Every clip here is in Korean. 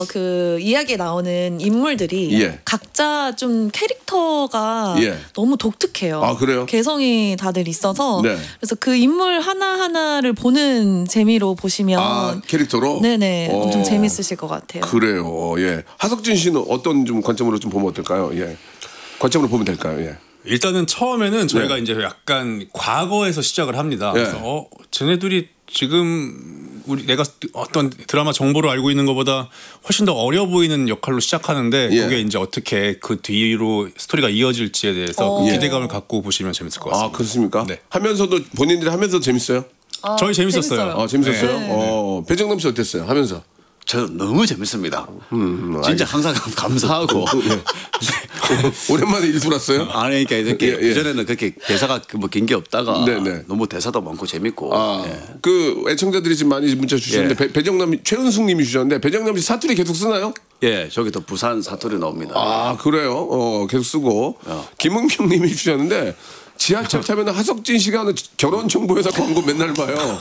그 이야기에 나오는 인물들이 예. 각자 좀 캐릭터가 예. 너무 독특해요. 아, 그래요? 개성이 다들 있어서 네. 그래서 그 인물 하나하나를 보는 재미로 보시면 아, 캐릭터로? 네네 엄청 어. 재밌으실 것 같아요. 그래요. 예. 하석진 씨는 어떤 좀 관점으로 좀 보면 어떨까요? 예. 관점으로 보면 될까요? 예. 일단은 처음에는 저희가 네. 이제 약간 과거에서 시작을 합니다. 네. 그래서 쟤네들이 지금 내가 어떤 드라마 정보를 알고 있는 것보다 훨씬 더 어려 보이는 역할로 시작하는데 예. 그게 이제 어떻게 그 뒤로 스토리가 이어질지에 대해서 그 예. 기대감을 갖고 보시면 재밌을 것 같습니다. 아, 그렇습니까? 네. 하면서도 본인들이 하면서 재밌어요? 저희 재밌었어요. 아, 재밌었어요? 네. 배정남 씨 어땠어요? 하면서? 저 너무 재밌습니다. 진짜 항상 감사하고. 오랜만에 일출 왔어요? 아니 그러니까 이렇게 예, 예. 그전에는 그렇게 대사가 뭐 긴 게 없다가 네네. 너무 대사도 많고 재밌고. 아, 예. 그 애청자들이 지금 많이 문자 주시는데 예. 배정남 최은숙 님이 주셨는데 배정남 씨 사투리 계속 쓰나요? 예, 저기도 부산 사투리 나옵니다. 아, 그래요? 계속 쓰고. 김은경 님이 주셨는데 지하철 타면 하석진 씨가 하는 결혼 정보회사 광고 맨날 봐요.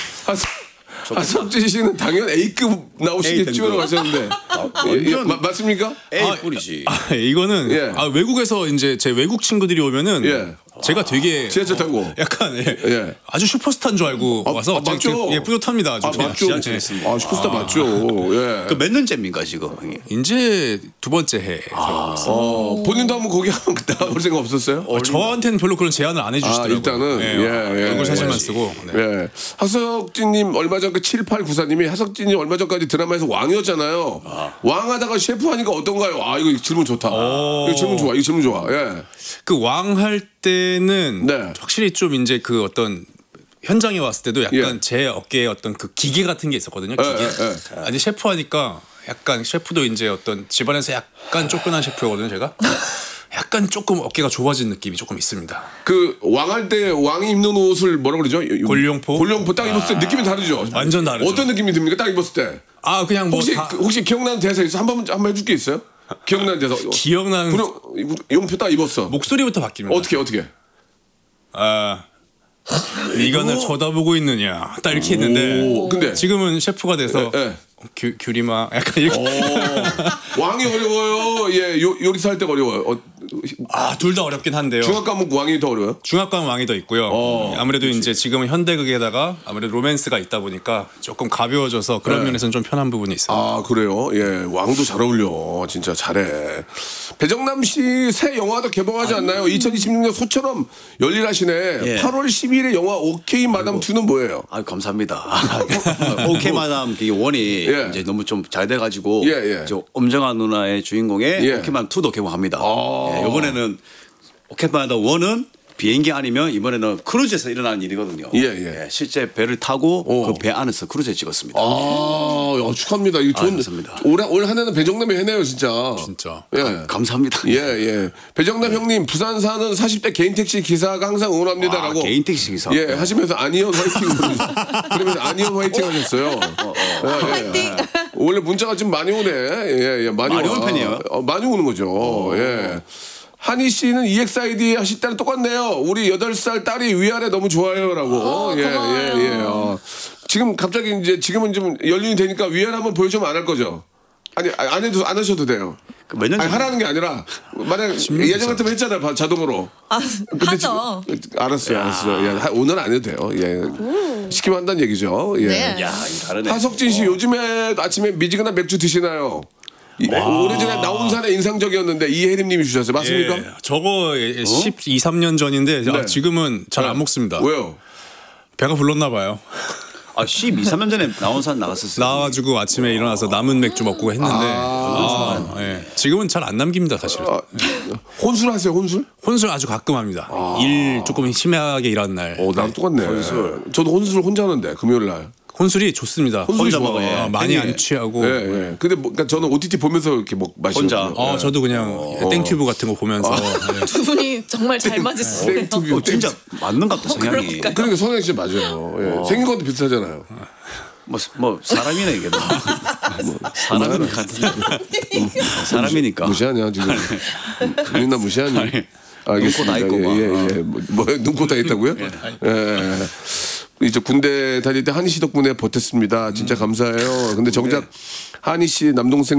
하석진 씨는 당연 A급 나오시겠죠라고 하셨는데 맞습니까? A 뿌리지. 이거는 예. 외국에서 이제 제 외국 친구들이 오면은 예. 제가 되게 지하철 타고. 약간 예. 아주 슈퍼스타인 줄 알고 와서 맞죠? 예, 뿌듯합니다. 아주. 아, 맞죠? 예. 아, 슈퍼스타 맞죠? 예. 그 몇 년째입니까 지금? 형님? 이제 두 번째 해. 본인도 한번 거기 한번 나가볼 생각 없었어요? 저한테는 별로 그런 제안을 안 해주시더라고요. 일단은 예. 얼굴 사진만 쓰고. 네. 예. 하석진님 얼마 전 그 7894님이 하석진이 얼마 전까지 드라마에서 왕이었잖아요. 왕하다가 셰프 하니까 어떤가요? 아, 이거 질문 좋다. 이거 질문 좋아. 이거 질문 좋아. 예. 그 왕 할 때는 네. 확실히 좀 이제 그 어떤 현장에 왔을 때도 약간 예. 제 어깨에 어떤 그 기계 같은 게 있었거든요. 기계. 예. 아니 셰프 하니까 약간 셰프도 이제 어떤 집안에서 약간 쫓겨난 셰프거든요. 제가. 약간 조금 어깨가 좁아진 느낌이 조금 있습니다. 그 왕할 때 왕이 입는 옷을 뭐라 그러죠? 골룡포? 골룡포 딱 입었을 때 느낌이 다르죠? 완전 다르죠. 어떤 느낌이 듭니까? 딱 입었을 때. 아 그냥 뭐 혹시 기억나는 대사 있어? 한번 해줄 게 있어요? 기억나는 대사. 기억나는 용표 딱 입었어. 목소리부터 바뀝니다. 어떻게? 아 네가 날 쳐다보고 있느냐 딱 이렇게 했는데 근데 지금은 셰프가 돼서 예. 규리마 약간 이렇게 왕이 어려워요. 예, 요리사 할 때가 어려워요. 둘 다 어렵긴 한데요. 중학 과목 왕이 더 어려워요? 중학과는 왕이 더 있고요. 아무래도 이제 지금은 현대극에다가 아무래도 로맨스가 있다 보니까 조금 가벼워져서 그런 면에서는 좀 편한 부분이 있어요. 아, 그래요? 예, 왕도 잘 어울려. 진짜 잘해. 배정남 씨 새 영화도 개봉하지 않나요? 2026년 소처럼 열일하시네. 예. 8월 10일에 영화 오케이 마담 2는 뭐예요? 아 감사합니다. 오케이 마담 그 원이 예. 이제 너무 좀 잘 돼가지고 예. 저 엄정한 누나의 주인공의 예. 오케이 마담 2도 개봉합니다. 예, 이번에는 오케이 마담 1은 비행기 아니면 이번에는 크루즈에서 일어나는 일이거든요. 예. 실제 배를 타고 그 배 안에서 크루즈에 찍었습니다. 축하합니다. 이거 좋은. 감사합니다. 올 한 해는 배정남이 해내요, 진짜. 진짜. 예. 감사합니다. 예. 배정남 형님, 부산 사는 40대 개인 택시 기사가 항상 응원합니다라고. 개인 택시 기사. 예, 하시면서 아니언 화이팅. 그러면서 아니언 화이팅 하셨어요. 화이팅! 원래 문자가 좀 많이 오네. 예. 많이 오는 편이에요? 많이 오는 거죠. 예. 한희 씨는 EXID 하실 때랑 똑같네요. 우리 8살 딸이 위아래 너무 좋아요라고. 예. 지금 갑자기 이제 지금은 좀 연륜이 되니까 위아래 한번 보여주면 안 할 거죠? 아니, 안 하셔도 돼요. 몇 년? 아니, 하라는 게 아니라 만약 예전 같으면 했잖아요. 자동으로. 하죠. 알았어요. 예, 오늘 안 해도 돼요. 예. 시키면 한다는 얘기죠. 예. 네. 야, 이거 다르네. 하석진 씨 요즘에 아침에 미지근한 맥주 드시나요? 오래전에 나온 산에 인상적이었는데 이혜림님이 주셨어요. 맞습니까? 예, 저거 12, 13년 전인데 네. 지금은 잘 안 먹습니다. 왜요? 배가 불렀나 봐요. 12, 3년 전에 나온 산 나갔었어요. 나와가지고 아침에 일어나서 남은 맥주 먹고 했는데 예. 지금은 잘 안 남깁니다 사실. 혼술 하세요, 혼술? 혼술 아주 가끔 합니다. 일 조금 심하게 일하는 날. 나랑 똑같네. 저도 혼술 혼자 하는데, 금요일 날. 혼술이 좋습니다. 혼술이 혼자 좋아. 먹어요. 많이 안 취하고. 예. 근데 그러니까 저는 OTT 보면서 이렇게 마시거든요. 혼자. 저도 그냥 땡튜브 같은 거 보면서. 예. 두 분이 정말 잘 맞으시네요. 진짜 맞는 것 같다 성향이. 그러니까 성향이 진짜 맞아요. 예. 생긴 것도 비슷하잖아요. 뭐 사람이네 이게. 사람은 같은. 사람이니까. 무시하냐 지금? 나 무시하니? 눈코 다 있고 막. 예. 뭐 눈코 다 있다고요? 예. 이제 군대 다닐 때 한희 씨 덕분에 버텼습니다. 진짜 감사해요. 근데 정작 한희 씨 남동생